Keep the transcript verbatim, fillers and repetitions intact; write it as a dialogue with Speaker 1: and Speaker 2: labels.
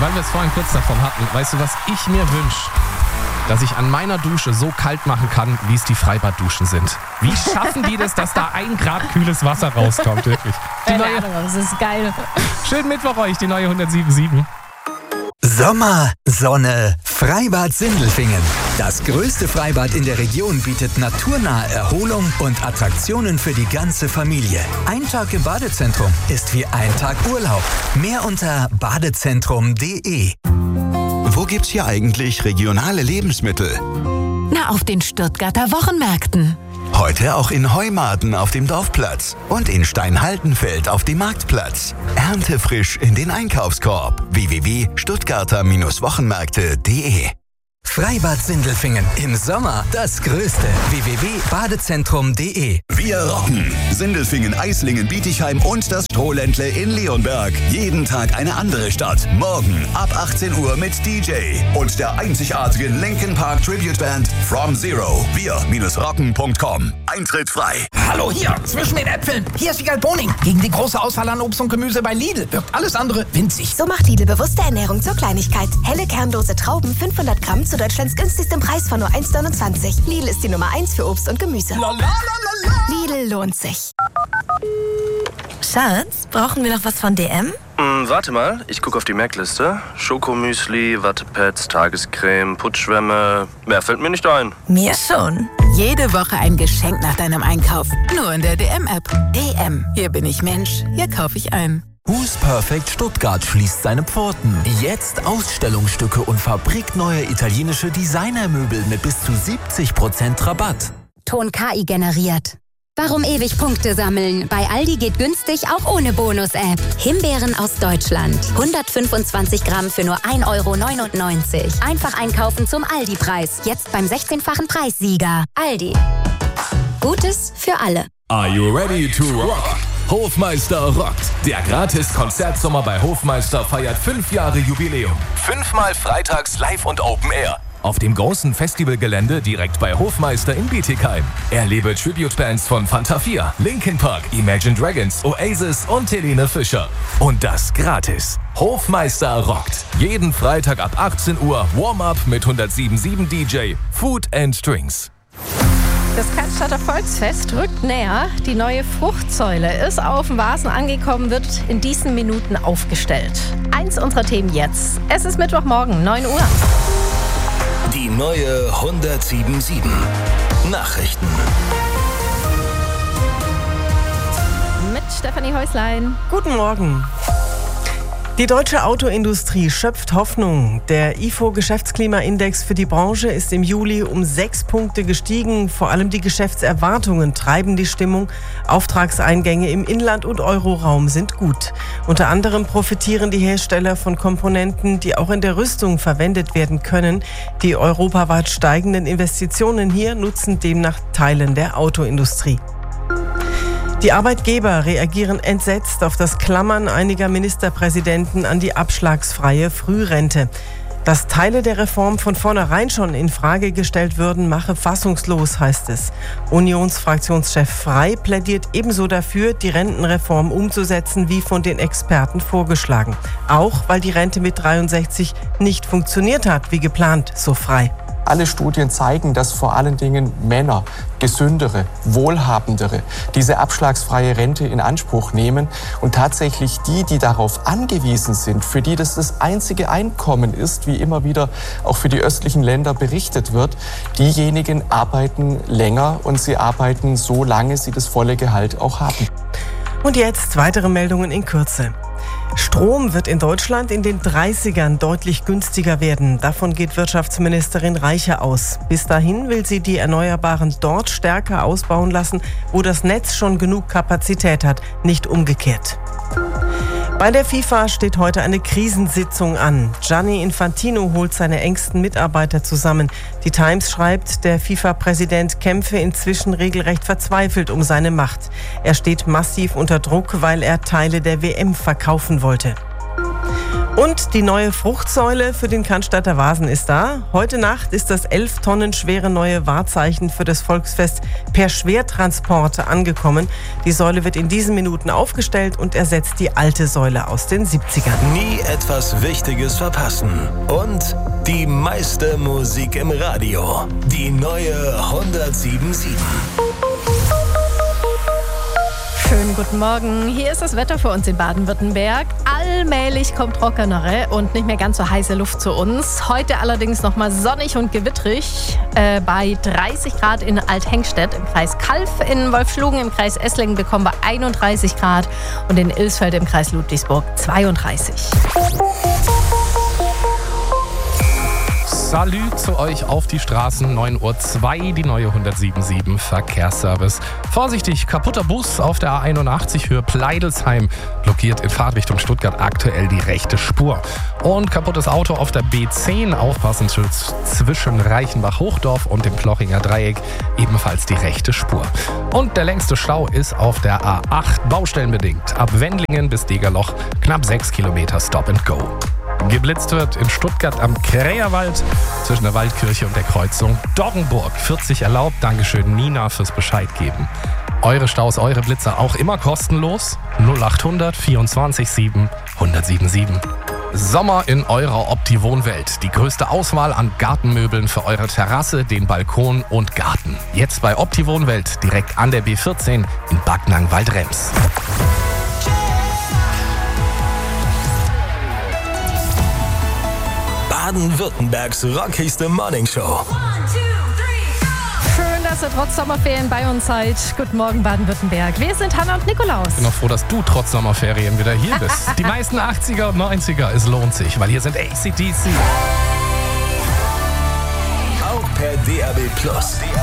Speaker 1: weil wir es vorhin kurz davon hatten, weißt du, was ich mir wünsche? Dass ich an meiner Dusche so kalt machen kann, wie es die Freibadduschen sind. Wie schaffen die das, dass da ein Grad kühles Wasser rauskommt, wirklich? Die
Speaker 2: Keine
Speaker 1: neue,
Speaker 2: Ahnung, das ist geil.
Speaker 1: schönen Mittwoch euch, die neue hundertsieben Komma sieben.
Speaker 3: Sommer, Sonne, Freibad Sindelfingen. Das größte Freibad in der Region bietet naturnahe Erholung und Attraktionen für die ganze Familie. Ein Tag im Badezentrum ist wie ein Tag Urlaub. Mehr unter badezentrum punkt de.
Speaker 4: Wo gibt's hier eigentlich regionale Lebensmittel?
Speaker 5: Na, auf den Stuttgarter Wochenmärkten.
Speaker 4: Heute auch in Heumaden auf dem Dorfplatz und in Steinhaltenfeld auf dem Marktplatz. Erntefrisch in den Einkaufskorb. w w w punkt stuttgarter wochenmärkte punkt de.
Speaker 3: Freibad Sindelfingen. Im Sommer das Größte. w w w punkt badezentrum punkt de.
Speaker 4: Wir rocken! Sindelfingen, Eislingen, Bietigheim und das Strohländle in Leonberg. Jeden Tag eine andere Stadt. Morgen ab achtzehn Uhr mit D J und der einzigartigen Linkin Park Tribute Band From Zero. wir rocken punkt com. Eintritt frei.
Speaker 6: Hallo hier, zwischen den Äpfeln. Hier ist Wiegald Boning. Gegen die große Auswahl an Obst und Gemüse bei Lidl wirkt alles andere winzig.
Speaker 7: So macht Lidl bewusste Ernährung zur Kleinigkeit. Helle kernlose Trauben, fünfhundert Gramm zu Deutschlands günstigstem Preis von nur eins neunundzwanzig. Lidl ist die Nummer eins für Obst und Gemüse.
Speaker 6: La, la, la, la, la.
Speaker 7: Lidl lohnt sich. Schatz, brauchen wir noch was von D M?
Speaker 8: Hm, warte mal, ich gucke auf die Merkliste. Schokomüsli, Wattepads, Tagescreme, Putzschwämme. Mehr fällt mir nicht ein.
Speaker 7: Mir schon.
Speaker 5: Jede Woche ein Geschenk nach deinem Einkauf. Nur in der D M-App. D M. Hier bin ich Mensch. Hier kaufe ich ein.
Speaker 9: Who's Perfect Stuttgart schließt seine Pforten. Jetzt Ausstellungsstücke und fabrikneue italienische Designermöbel mit bis zu siebzig Prozent Rabatt.
Speaker 10: Ton K I generiert. Warum ewig Punkte sammeln? Bei Aldi geht günstig auch ohne Bonus-App. Himbeeren aus Deutschland. hundertfünfundzwanzig Gramm für nur ein Euro neunundneunzig. Einfach einkaufen zum Aldi-Preis. Jetzt beim sechzehnfachen Preissieger. Aldi. Gutes für alle.
Speaker 11: Are you ready to rock? Hofmeister rockt. Der Gratis-Konzertsommer bei Hofmeister feiert fünf Jahre Jubiläum. Fünfmal freitags live und Open Air. Auf dem großen Festivalgelände direkt bei Hofmeister in Bietigheim. Erlebe Tribute-Bands von Fanta vier, Linkin Park, Imagine Dragons, Oasis und Helene Fischer. Und das gratis. Hofmeister rockt. Jeden Freitag ab achtzehn Uhr Warm-Up mit hundertsieben Komma sieben D J, Food and Drinks.
Speaker 2: Das Cannstatter Volksfest rückt näher. Die neue Fruchtsäule ist auf dem Vasen angekommen, wird in diesen Minuten aufgestellt. Eins unserer Themen jetzt. Es ist Mittwochmorgen, neun Uhr.
Speaker 12: Die neue hundertsieben Komma sieben. Nachrichten.
Speaker 2: Mit Stefanie Häuslein.
Speaker 13: Guten Morgen. Die deutsche Autoindustrie schöpft Hoffnung. Der I F O-Geschäftsklimaindex für die Branche ist im Juli um sechs Punkte gestiegen. Vor allem die Geschäftserwartungen treiben die Stimmung. Auftragseingänge im Inland- und Euroraum sind gut. Unter anderem profitieren die Hersteller von Komponenten, die auch in der Rüstung verwendet werden können. Die europaweit steigenden Investitionen hier nutzen demnach Teilen der Autoindustrie. Die Arbeitgeber reagieren entsetzt auf das Klammern einiger Ministerpräsidenten an die abschlagsfreie Frührente. Dass Teile der Reform von vornherein schon in Frage gestellt würden, mache fassungslos, heißt es. Unionsfraktionschef Frey plädiert ebenso dafür, die Rentenreform umzusetzen, wie von den Experten vorgeschlagen. Auch weil die Rente mit dreiundsechzig nicht funktioniert hat, wie geplant, so Frey.
Speaker 14: Alle Studien zeigen, dass vor allen Dingen Männer, gesündere, wohlhabendere, diese abschlagsfreie Rente in Anspruch nehmen und tatsächlich die, die darauf angewiesen sind, für die das das einzige Einkommen ist, wie immer wieder auch für die östlichen Länder berichtet wird, diejenigen arbeiten länger und sie arbeiten so lange sie das volle Gehalt auch haben.
Speaker 13: Und jetzt weitere Meldungen in Kürze. Strom wird in Deutschland in den dreißigern deutlich günstiger werden. Davon geht Wirtschaftsministerin Reiche aus. Bis dahin will sie die Erneuerbaren dort stärker ausbauen lassen, wo das Netz schon genug Kapazität hat, nicht umgekehrt. Bei der FIFA steht heute eine Krisensitzung an. Gianni Infantino holt seine engsten Mitarbeiter zusammen. Die Times schreibt, der FIFA-Präsident kämpfe inzwischen regelrecht verzweifelt um seine Macht. Er steht massiv unter Druck, weil er Teile der W M verkaufen wollte. Und die neue Fruchtsäule für den Cannstatter Vasen ist da. Heute Nacht ist das elf Tonnen schwere neue Wahrzeichen für das Volksfest per Schwertransport angekommen. Die Säule wird in diesen Minuten aufgestellt und ersetzt die alte Säule aus den siebzigern.
Speaker 12: Nie etwas Wichtiges verpassen. Und die meiste Musik im Radio. Die neue hundertsieben Komma sieben.
Speaker 2: Schönen guten Morgen. Hier ist das Wetter für uns in Baden-Württemberg. Allmählich kommt trockenere und nicht mehr ganz so heiße Luft zu uns. Heute allerdings noch mal sonnig und gewittrig. Äh, bei dreißig Grad in Althengstedt im Kreis Kalf. In Wolfschlugen im Kreis Esslingen bekommen wir einunddreißig Grad und in Ilsfeld im Kreis Ludwigsburg zweiunddreißig.
Speaker 1: Salü zu euch auf die Straßen, neun Uhr zwei, die neue hundertsieben Komma sieben Verkehrsservice. Vorsichtig, kaputter Bus auf der A einundachtzig Höhe Pleidelsheim blockiert in Fahrtrichtung Stuttgart aktuell die rechte Spur. Und kaputtes Auto auf der B zehn, aufpassen zwischen Reichenbach-Hochdorf und dem Plochinger Dreieck, ebenfalls die rechte Spur. Und der längste Stau ist auf der A acht, baustellenbedingt, ab Wendlingen bis Degerloch, knapp sechs Kilometer Stop and Go. Geblitzt wird in Stuttgart am Kräherwald zwischen der Waldkirche und der Kreuzung Doggenburg. vierzig erlaubt. Dankeschön Nina fürs Bescheid geben. Eure Staus, eure Blitzer auch immer kostenlos. null achthundert vierundzwanzig sieben hundertsieben sieben. Sommer in eurer Opti-Wohnwelt. Die größte Auswahl an Gartenmöbeln für eure Terrasse, den Balkon und Garten. Jetzt bei Opti-Wohnwelt direkt an der B vierzehn in Backnang-Waldrems.
Speaker 12: Baden-Württembergs rockigste Morningshow.
Speaker 2: Schön, dass ihr trotz Sommerferien bei uns seid. Guten Morgen, Baden-Württemberg. Wir sind Hanna und Nikolaus.
Speaker 1: Ich bin noch froh, dass du trotz Sommerferien wieder hier bist. Die meisten achtziger und neunziger, es lohnt sich, weil hier sind A C D C.
Speaker 12: Auch per D A B Plus.